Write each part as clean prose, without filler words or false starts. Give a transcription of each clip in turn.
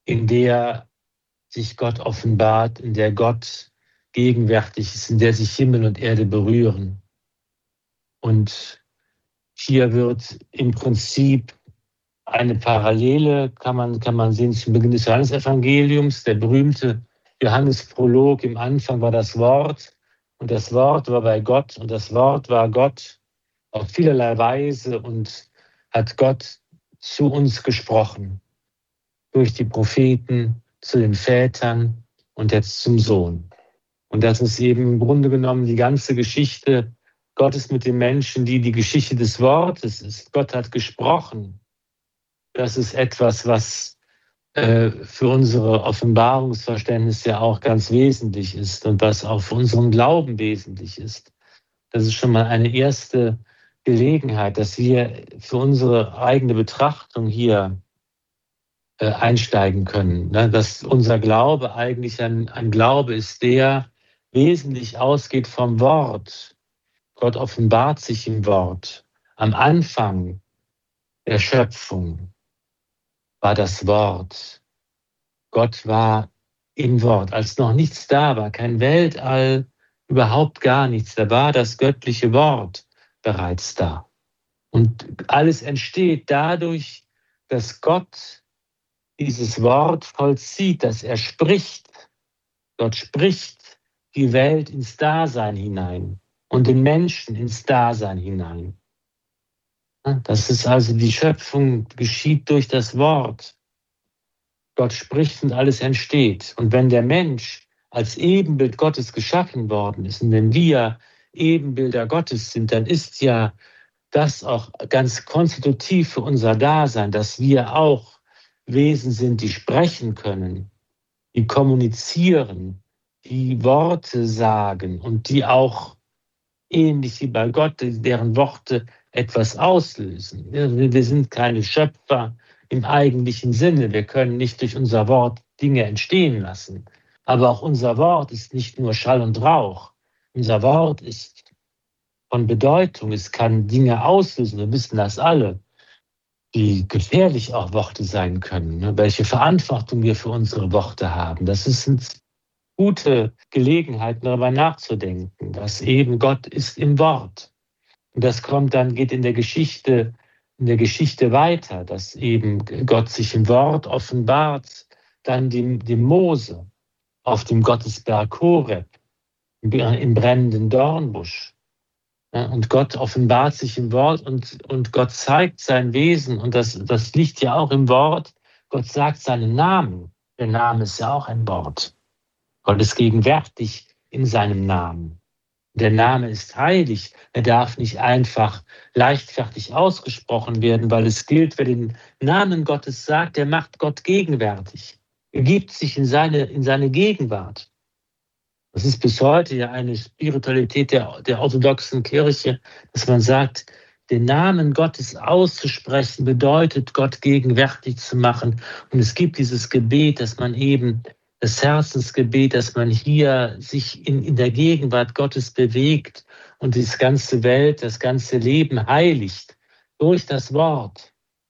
in der sich Gott offenbart, in der Gott gegenwärtig ist, in der sich Himmel und Erde berühren. Und hier wird im Prinzip eine Parallele, kann man sehen, zum Beginn des Johannesevangeliums, der berühmte Johannesprolog. Im Anfang war das Wort und das Wort war bei Gott und das Wort war Gott auf vielerlei Weise und hat Gott zu uns gesprochen, durch die Propheten, zu den Vätern und jetzt zum Sohn. Und das ist eben im Grunde genommen die ganze Geschichte Gottes mit den Menschen, die Geschichte des Wortes ist. Gott hat gesprochen. Das ist etwas, was für unsere Offenbarungsverständnis ja auch ganz wesentlich ist und was auch für unseren Glauben wesentlich ist. Das ist schon mal eine erste Gelegenheit, dass wir für unsere eigene Betrachtung hier einsteigen können. Ne? Dass unser Glaube eigentlich ein Glaube ist, der wesentlich ausgeht vom Wort. Gott offenbart sich im Wort. Am Anfang der Schöpfung war das Wort. Gott war im Wort, als noch nichts da war, kein Weltall, überhaupt gar nichts. Da war das göttliche Wort bereits da. Und alles entsteht dadurch, dass Gott dieses Wort vollzieht, dass er spricht. Gott spricht die Welt ins Dasein hinein und den Menschen ins Dasein hinein. Das ist also die Schöpfung, geschieht durch das Wort. Gott spricht und alles entsteht. Und wenn der Mensch als Ebenbild Gottes geschaffen worden ist und wenn wir Ebenbilder Gottes sind, dann ist ja das auch ganz konstitutiv für unser Dasein, dass wir auch Wesen sind, die sprechen können, die kommunizieren, die Worte sagen und die auch ähnlich wie bei Gott, deren Worte etwas auslösen. Wir sind keine Schöpfer im eigentlichen Sinne. Wir können nicht durch unser Wort Dinge entstehen lassen. Aber auch unser Wort ist nicht nur Schall und Rauch. Unser Wort ist von Bedeutung. Es kann Dinge auslösen. Wir wissen das alle, wie gefährlich auch Worte sein können, welche Verantwortung wir für unsere Worte haben. Das ist eine gute Gelegenheit, darüber nachzudenken, dass eben Gott ist im Wort. Und das geht in der Geschichte weiter, dass eben Gott sich im Wort offenbart, dann dem Mose auf dem Gottesberg Horeb, im brennenden Dornbusch. Und Gott offenbart sich im Wort und Gott zeigt sein Wesen. Und das liegt ja auch im Wort. Gott sagt seinen Namen. Der Name ist ja auch ein Wort. Gott ist gegenwärtig in seinem Namen. Der Name ist heilig. Er darf nicht einfach leichtfertig ausgesprochen werden, weil es gilt, wer den Namen Gottes sagt, der macht Gott gegenwärtig. Er gibt sich in seine Gegenwart. Das ist bis heute ja eine Spiritualität der orthodoxen Kirche, dass man sagt, den Namen Gottes auszusprechen bedeutet, Gott gegenwärtig zu machen. Und es gibt dieses Gebet, dass man eben das Herzensgebet, dass man hier sich in der Gegenwart Gottes bewegt und die ganze Welt, das ganze Leben heiligt durch das Wort.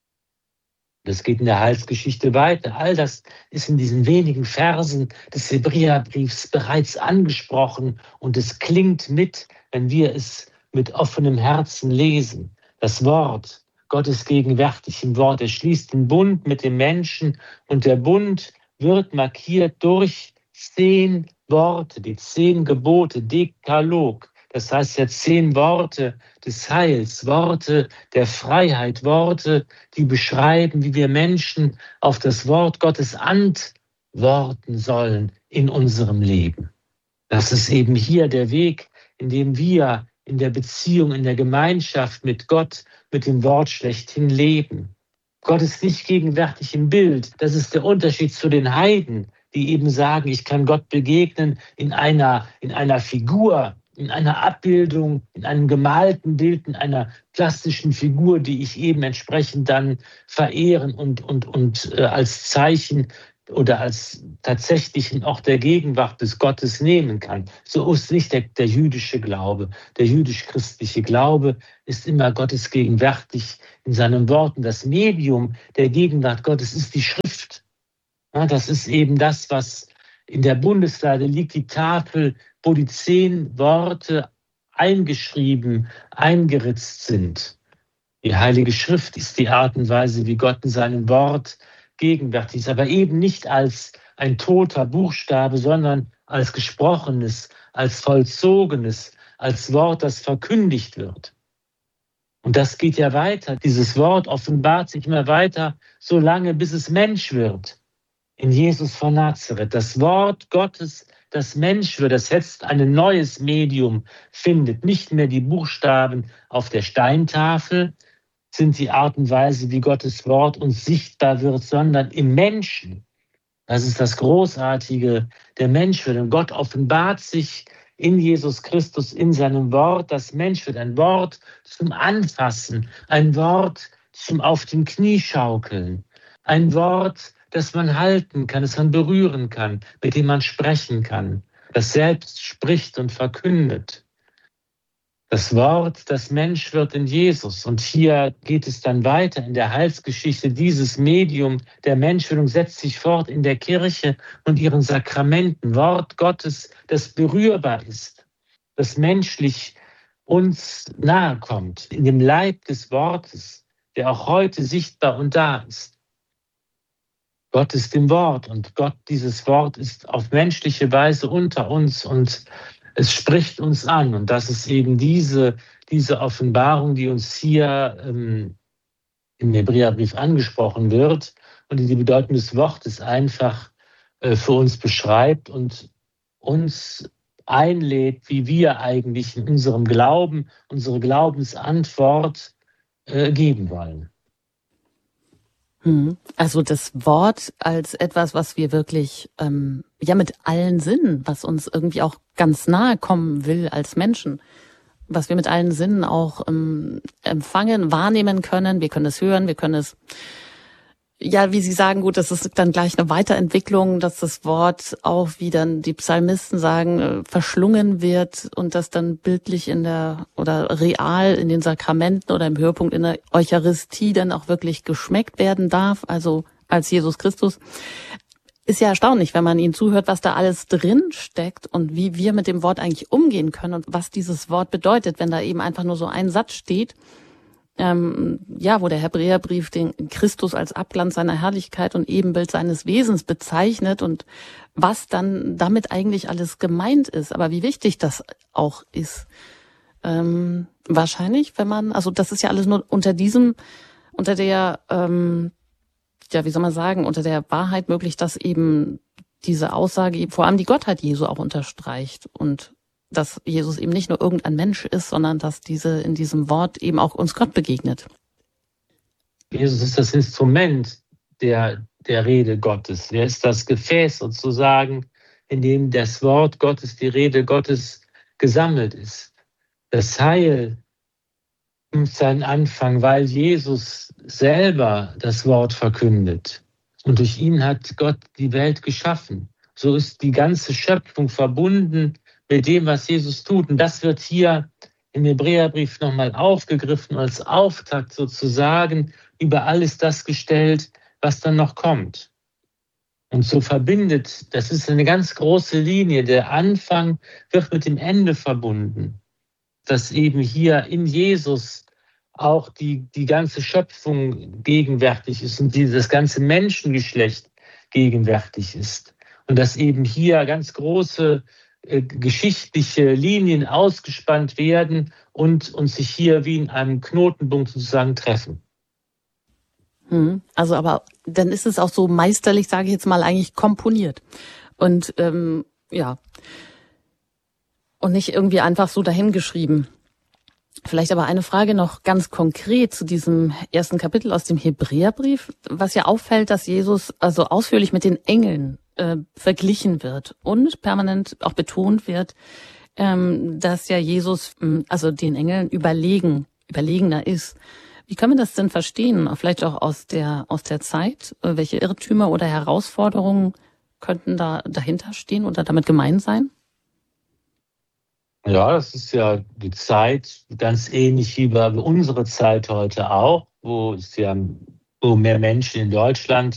Das geht in der Heilsgeschichte weiter. All das ist in diesen wenigen Versen des Hebräerbriefs bereits angesprochen und es klingt mit, wenn wir es mit offenem Herzen lesen. Das Wort, Gott ist gegenwärtig im Wort. Er schließt den Bund mit dem Menschen und der Bund wird markiert durch 10 Worte, die 10 Gebote, Dekalog. Das heißt ja 10 Worte des Heils, Worte der Freiheit, Worte, die beschreiben, wie wir Menschen auf das Wort Gottes antworten sollen in unserem Leben. Das ist eben hier der Weg, in dem wir in der Beziehung, in der Gemeinschaft mit Gott, mit dem Wort schlechthin leben. Gott ist nicht gegenwärtig im Bild. Das ist der Unterschied zu den Heiden, die eben sagen, ich kann Gott begegnen in einer Figur, in einer Abbildung, in einem gemalten Bild, in einer plastischen Figur, die ich eben entsprechend dann verehren und als Zeichen oder als tatsächlichen Ort der Gegenwart des Gottes nehmen kann. So ist nicht der jüdische Glaube. Der jüdisch-christliche Glaube ist immer Gottes gegenwärtig in seinen Worten. Das Medium der Gegenwart Gottes ist die Schrift. Ja, das ist eben das, was in der Bundeslade liegt, die Tafel, wo die 10 Worte eingeschrieben, eingeritzt sind. Die Heilige Schrift ist die Art und Weise, wie Gott in seinem Wort gegenwärtig ist, aber eben nicht als ein toter Buchstabe, sondern als gesprochenes, als vollzogenes, als Wort, das verkündigt wird. Und das geht ja weiter. Dieses Wort offenbart sich immer weiter, solange bis es Mensch wird. In Jesus von Nazareth. Das Wort Gottes, das Mensch wird, das jetzt ein neues Medium findet. Nicht mehr die Buchstaben auf der Steintafel sind die Art und Weise, wie Gottes Wort uns sichtbar wird, sondern im Menschen. Das ist das Großartige, der Mensch wird. Und Gott offenbart sich in Jesus Christus, in seinem Wort. Das Mensch wird ein Wort zum Anfassen, ein Wort zum auf dem Knie schaukeln, ein Wort, das man halten kann, das man berühren kann, mit dem man sprechen kann, das selbst spricht und verkündet. Das Wort, das Mensch wird in Jesus. Und hier geht es dann weiter in der Heilsgeschichte. Dieses Medium der Menschwerdung setzt sich fort in der Kirche und ihren Sakramenten. Wort Gottes, das berührbar ist, das menschlich uns nahe kommt, in dem Leib des Wortes, der auch heute sichtbar und da ist. Gott ist im Wort und Gott, dieses Wort ist auf menschliche Weise unter uns und es spricht uns an. Und das ist eben diese Offenbarung, die uns hier im Hebräerbrief angesprochen wird und die Bedeutung des Wortes einfach für uns beschreibt und uns einlädt, wie wir eigentlich in unserem Glauben, unsere Glaubensantwort geben wollen. Also das Wort als etwas, was wir wirklich mit allen Sinnen, was uns irgendwie auch ganz nahe kommen will als Menschen, was wir mit allen Sinnen auch empfangen, wahrnehmen können. Wir können es hören, wir können es, ja, wie Sie sagen, gut, das ist dann gleich eine Weiterentwicklung, dass das Wort auch, wie dann die Psalmisten sagen, verschlungen wird und das dann bildlich oder real in den Sakramenten oder im Höhepunkt in der Eucharistie dann auch wirklich geschmeckt werden darf, also als Jesus Christus. Ist ja erstaunlich, wenn man ihnen zuhört, was da alles drin steckt und wie wir mit dem Wort eigentlich umgehen können und was dieses Wort bedeutet, wenn da eben einfach nur so ein Satz steht, wo der Hebräerbrief den Christus als Abglanz seiner Herrlichkeit und Ebenbild seines Wesens bezeichnet und was dann damit eigentlich alles gemeint ist, aber wie wichtig das auch ist. Wahrscheinlich, also das ist ja alles nur unter der Wahrheit möglich, dass eben diese Aussage, vor allem die Gottheit Jesu auch unterstreicht und dass Jesus eben nicht nur irgendein Mensch ist, sondern dass in diesem Wort eben auch uns Gott begegnet. Jesus ist das Instrument der Rede Gottes. Er ist das Gefäß sozusagen, in dem das Wort Gottes, die Rede Gottes gesammelt ist. Das Heil nimmt seinen Anfang, weil Jesus selber das Wort verkündet. Und durch ihn hat Gott die Welt geschaffen. So ist die ganze Schöpfung verbunden mit dem, was Jesus tut. Und das wird hier im Hebräerbrief nochmal aufgegriffen, als Auftakt sozusagen. Über alles das gestellt, was dann noch kommt. Und so verbindet, das ist eine ganz große Linie, der Anfang wird mit dem Ende verbunden. Dass eben hier in Jesus auch die ganze Schöpfung gegenwärtig ist und das ganze Menschengeschlecht gegenwärtig ist. Und dass eben hier ganz große geschichtliche Linien ausgespannt werden und sich hier wie in einem Knotenpunkt sozusagen treffen. Also aber dann ist es auch so meisterlich, sage ich jetzt mal, eigentlich komponiert. Und und nicht irgendwie einfach so dahingeschrieben. Vielleicht aber eine Frage noch ganz konkret zu diesem ersten Kapitel aus dem Hebräerbrief, was ja auffällt, dass Jesus also ausführlich mit den Engeln verglichen wird und permanent auch betont wird, dass ja Jesus also den Engeln überlegener ist. Wie können wir das denn verstehen? Vielleicht auch aus der Zeit? Welche Irrtümer oder Herausforderungen könnten da dahinter stehen oder damit gemeint sein? Ja, das ist ja die Zeit, ganz ähnlich wie bei unsere Zeit heute auch, wo mehr Menschen in Deutschland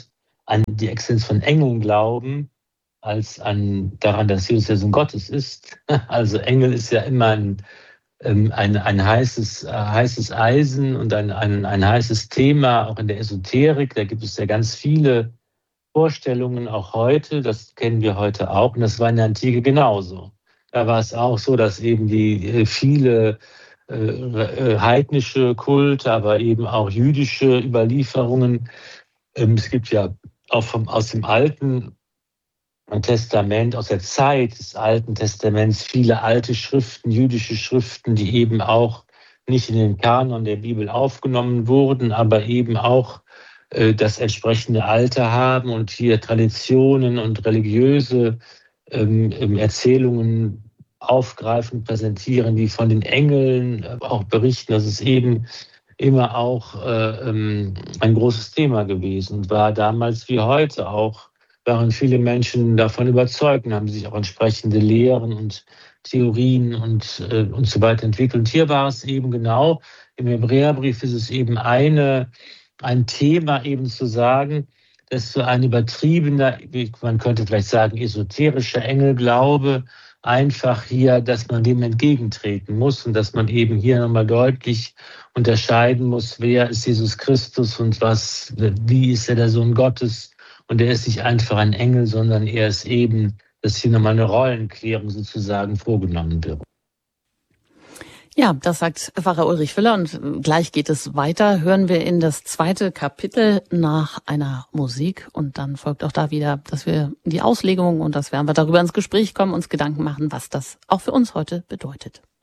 an die Existenz von Engeln glauben, als daran, dass Jesus der Sohn Gottes ist. Also Engel ist ja immer ein heißes Eisen und ein heißes Thema, auch in der Esoterik. Da gibt es ja ganz viele Vorstellungen, auch heute. Das kennen wir heute auch. Und das war in der Antike genauso. Da war es auch so, dass eben die viele heidnische Kulte, aber eben auch jüdische Überlieferungen. Es gibt ja auch aus dem Alten Testament, aus der Zeit des Alten Testaments, viele alte Schriften, jüdische Schriften, die eben auch nicht in den Kanon der Bibel aufgenommen wurden, aber eben auch das entsprechende Alter haben und hier Traditionen und religiöse Erzählungen aufgreifen, präsentieren, die von den Engeln auch berichten. Das ist eben immer auch ein großes Thema gewesen und war damals wie heute auch, waren viele Menschen davon überzeugt und haben sich auch entsprechende Lehren und Theorien und so weiter entwickelt. Und hier war es eben genau, im Hebräerbrief ist es eben ein Thema eben zu sagen, dass so ein übertriebener, man könnte vielleicht sagen, esoterischer Engelglaube einfach hier, dass man dem entgegentreten muss und dass man eben hier nochmal deutlich unterscheiden muss, wer ist Jesus Christus und wie ist er der Sohn Gottes. Und er ist nicht einfach ein Engel, sondern er ist eben, dass hier nochmal eine Rollenklärung sozusagen vorgenommen wird. Ja, das sagt Pfarrer Ulrich Füller und gleich geht es weiter. Hören wir in das 2. Kapitel nach einer Musik und dann folgt auch da wieder, dass wir die Auslegung und dass wir einfach darüber ins Gespräch kommen, uns Gedanken machen, was das auch für uns heute bedeutet.